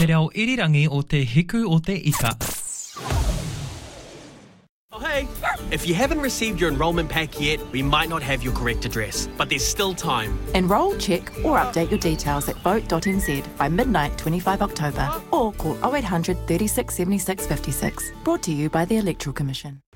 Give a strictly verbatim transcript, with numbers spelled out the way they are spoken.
Te reo irirangi o te hiku o te ika. Oh, hey, if you haven't received your enrolment pack yet, we might not have your correct address, but there's still time. Enrol, check or update your details at vote dot n z by midnight twenty-fifth October or call oh eight hundred, thirty-six, seventy-six, fifty-six. Brought to you by the Electoral Commission.